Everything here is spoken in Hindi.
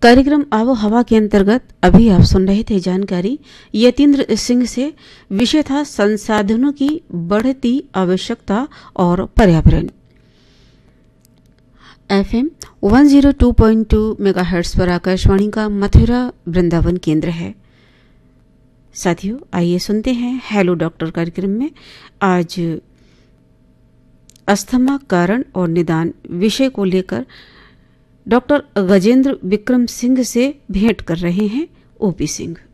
कार्यक्रम आबो हवा के अंतर्गत अभी आप सुन रहे थे जानकारी यतीन्द्र सिंह से। विषय था संसाधनों की बढ़ती आवश्यकता और पर्यावरण। FM 102.2 मेगाहर्ट्ज पर आकाशवाणी का मथुरा वृंदावन केंद्र है। साथियों, आइए सुनते हैं हेलो डॉक्टर कार्यक्रम में आज अस्थमा कारण और निदान विषय को लेकर डॉक्टर गजेंद्र विक्रम सिंह से भेंट कर रहे हैं ओपी सिंह।